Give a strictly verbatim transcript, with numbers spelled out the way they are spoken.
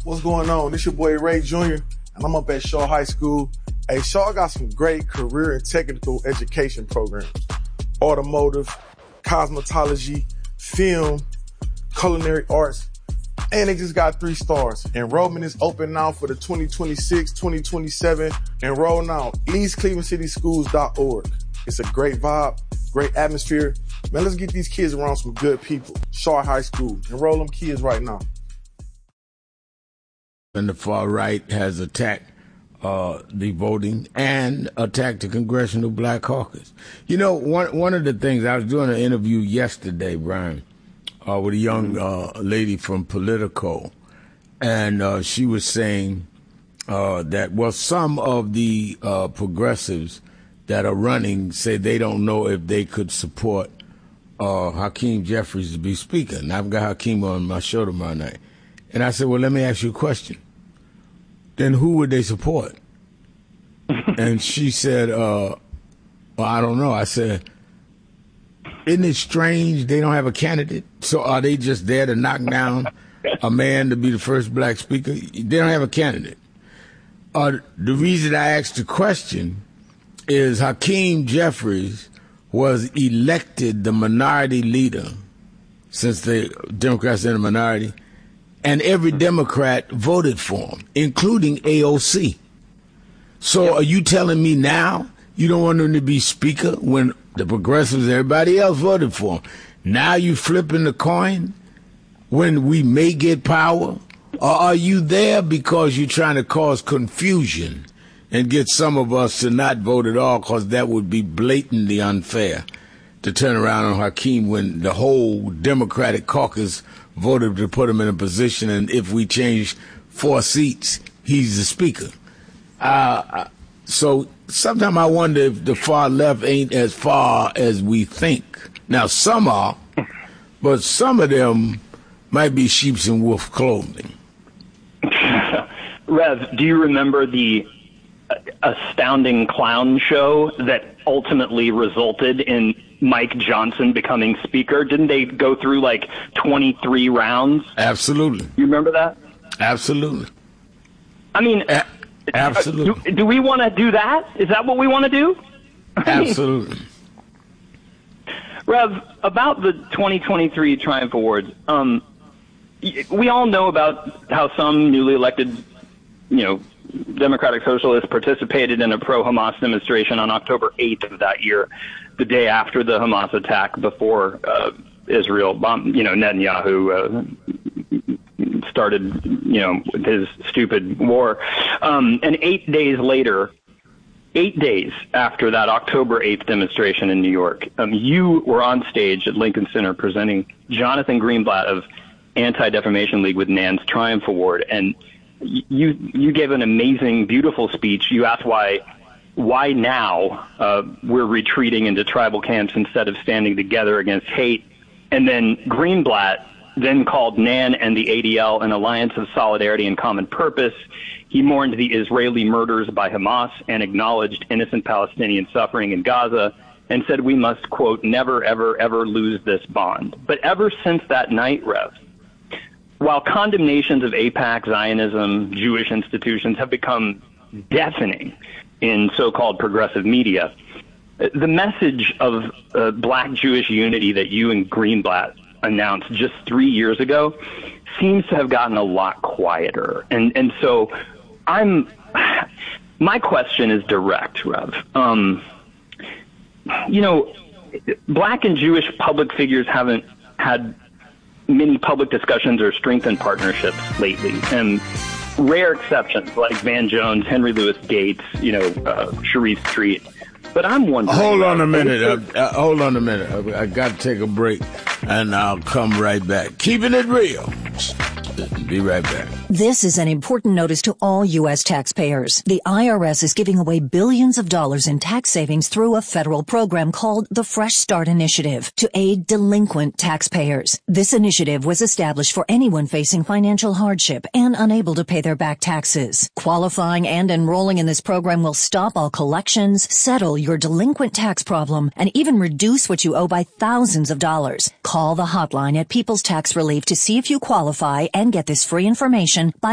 What's going on? This your boy Ray Junior, and I'm up at Shaw High School. Hey, Shaw got some great career and technical education programs. Automotive, cosmetology, film, culinary arts, and they just got three stars. Enrollment is open now for the twenty twenty-six twenty twenty-seven. Enroll now. east cleveland city schools dot org. It's a great vibe, great atmosphere. Man, let's get these kids around some good people. Shaw High School. Enroll them kids right now. And the far right has attacked uh, the voting and attacked the Congressional Black Caucus. You know, one one of the things, I was doing an interview yesterday, Brian, uh, with a young uh, lady from Politico, and uh, she was saying uh, that, well, some of the uh, progressives that are running say they don't know if they could support uh, Hakeem Jeffries to be speaker. And I've got Hakeem on my show tomorrow night. And I said, well, let me ask you a question. Then who would they support? And she said, uh, well, I don't know. I said, isn't it strange they don't have a candidate? So are they just there to knock down a man to be the first black speaker? They don't have a candidate. Uh, the reason I asked the question is Hakeem Jeffries was elected the minority leader since the Democrats are in the minority, and every Democrat voted for him, including A O C. So yep. Are you telling me now you don't want him to be speaker when the progressives and everybody else voted for him? Now you flipping the coin when we may get power? Or are you there because you're trying to cause confusion and get some of us to not vote at all, because that would be blatantly unfair to turn around on Hakeem when the whole Democratic caucus voted to put him in a position, and if we change four seats, he's the speaker. Uh, so sometimes I wonder if the far left ain't as far as we think. Now, some are, but some of them might be sheep's and wolf clothing. Rev, do you remember the astounding clown show that ultimately resulted in Mike Johnson becoming speaker? Didn't they go through like twenty-three rounds? Absolutely. You remember that? Absolutely. I mean, A- absolutely. Do, do we want to do that? Is that what we want to do? Absolutely. Rev, about the twenty twenty-three Triumph Awards, um, we all know about how some newly elected, you know, Democratic Socialists participated in a pro-Hamas demonstration on October eighth of that year, the day after the Hamas attack, before uh, Israel, bomb, you know, Netanyahu uh, started, you know, his stupid war. Um, and eight days later, eight days after that October eighth demonstration in New York, um, you were on stage at Lincoln Center presenting Jonathan Greenblatt of Anti-Defamation League with Nan's Triumph Award, and You you gave an amazing, beautiful speech. You asked why why now uh, we're retreating into tribal camps instead of standing together against hate. And then Greenblatt then called Nan and the A D L an alliance of solidarity and common purpose. He mourned the Israeli murders by Hamas and acknowledged innocent Palestinian suffering in Gaza and said we must, quote, never, ever, ever lose this bond. But ever since that night, Rev, while condemnations of AIPAC, Zionism, Jewish institutions have become deafening in so-called progressive media, the message of uh, black Jewish unity that you and Greenblatt announced just three years ago seems to have gotten a lot quieter. And and so I'm my question is direct, Rev. Um, you know, black and Jewish public figures haven't had many public discussions or strengthened partnerships lately, and rare exceptions like Van Jones, Henry Louis Gates, you know, uh, Sharif Street. But I'm wondering. Hold on a minute. Uh, uh, hold on a minute. I, I got to take a break, and I'll come right back. Keeping it real. Be right back. This is an important notice to all U S taxpayers. The I R S is giving away billions of dollars in tax savings through a federal program called the Fresh Start Initiative to aid delinquent taxpayers. This initiative was established for anyone facing financial hardship and unable to pay their back taxes. Qualifying and enrolling in this program will stop all collections, settle your delinquent tax problem, and even reduce what you owe by thousands of dollars. Call the hotline at People's Tax Relief to see if you qualify and get this free information by